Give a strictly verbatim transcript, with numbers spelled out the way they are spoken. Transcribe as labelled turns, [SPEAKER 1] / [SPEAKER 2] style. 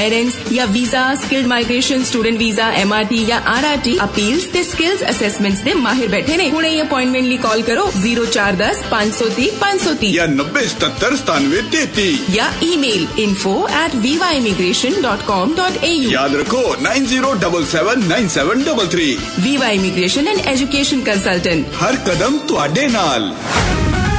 [SPEAKER 1] Parents या visa skilled migration student visa MRT या RRT appeals ते स्किल्स असेसमेंट्स दे माहिर बैठे ने। हुणे ही अपॉइंटमेंट ली कॉल करो जीरो चार दस पांच सौ तीस पांच सौ तीस
[SPEAKER 2] या नब्बे सतर सतानवे तेती
[SPEAKER 1] या email info at viva immigration dot com dot a u।
[SPEAKER 2] याद रखो nine zero double seven nine seven double three.
[SPEAKER 1] Viva Immigration and Education Consultant।
[SPEAKER 2] हर कदम तुहाडे नाल।